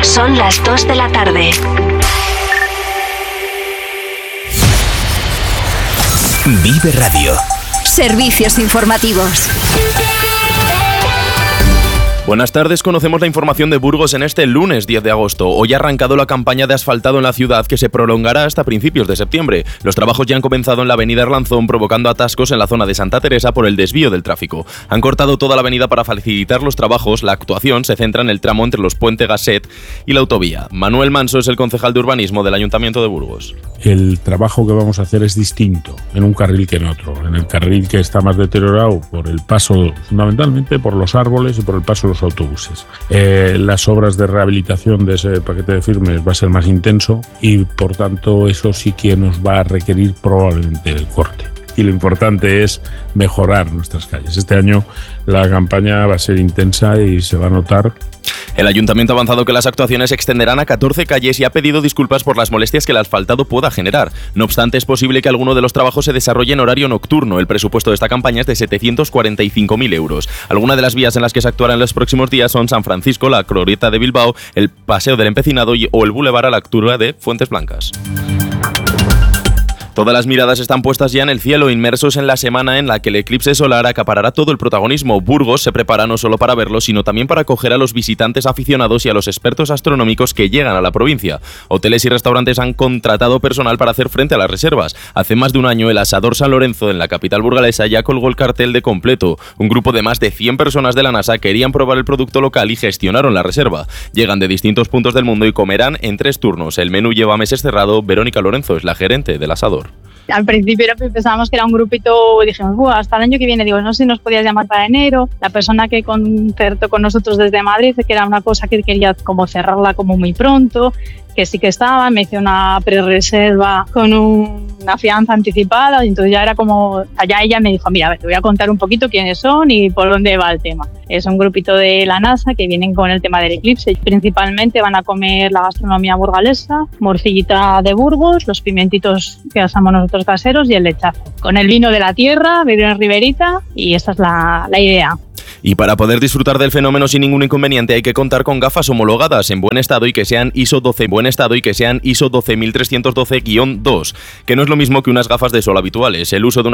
Son las 2 de la tarde. Vive Radio. Servicios informativos. Buenas tardes, conocemos la información de Burgos en este lunes 10 de agosto. Hoy ha arrancado la campaña de asfaltado en la ciudad que se prolongará hasta principios de septiembre. Los trabajos ya han comenzado en la avenida Arlanzón, provocando atascos en la zona de Santa Teresa por el desvío del tráfico. Han cortado toda la avenida para facilitar los trabajos. La actuación se centra en el tramo entre los Puente Gasset y la autovía. Manuel Manso es el concejal de urbanismo del Ayuntamiento de Burgos. El trabajo que vamos a hacer es distinto en un carril que en otro. En el carril que está más deteriorado por el paso, fundamentalmente por los árboles y por el paso de los autobuses. Las obras de rehabilitación de ese paquete de firmes va a ser más intenso y por tanto eso sí que nos va a requerir probablemente el corte. Y lo importante es mejorar nuestras calles. Este año la campaña va a ser intensa y se va a notar. El Ayuntamiento ha avanzado que las actuaciones se extenderán a 14 calles y ha pedido disculpas por las molestias que el asfaltado pueda generar. No obstante, es posible que alguno de los trabajos se desarrolle en horario nocturno. El presupuesto de esta campaña es de 745.000 euros. Algunas de las vías en las que se actuará en los próximos días son San Francisco, la Glorieta de Bilbao, el Paseo del Empecinado o el Boulevard a la altura de Fuentes Blancas. Todas las miradas están puestas ya en el cielo, inmersos en la semana en la que el eclipse solar acaparará todo el protagonismo. Burgos se prepara no solo para verlo, sino también para acoger a los visitantes aficionados y a los expertos astronómicos que llegan a la provincia. Hoteles y restaurantes han contratado personal para hacer frente a las reservas. Hace más de un año, el Asador San Lorenzo, en la capital burgalesa, ya colgó el cartel de completo. Un grupo de más de 100 personas de la NASA querían probar el producto local y gestionaron la reserva. Llegan de distintos puntos del mundo y comerán en 3 turnos. El menú lleva meses cerrado. Verónica Lorenzo es la gerente del Asador. Al principio pensábamos que era un grupito, dijimos, hasta el año que viene, digo, no sé si nos podías llamar para enero. La persona que concertó con nosotros desde Madrid dice que era una cosa que quería como cerrarla como muy pronto, que sí que estaba, me hizo una prerreserva con una fianza anticipada y entonces ya era como, allá ella me dijo, mira, a ver, te voy a contar un poquito quiénes son y por dónde va el tema. Es un grupito de la NASA que vienen con el tema del eclipse. Principalmente van a comer la gastronomía burgalesa, morcillita de Burgos, los pimentitos que asamos nosotros caseros y el lechazo. Con el vino de la tierra, vino en Riberita y esta es la idea. Y para poder disfrutar del fenómeno sin ningún inconveniente hay que contar con gafas homologadas en buen estado y que sean ISO 12312-2, que no es lo mismo que unas gafas de sol habituales. El uso de una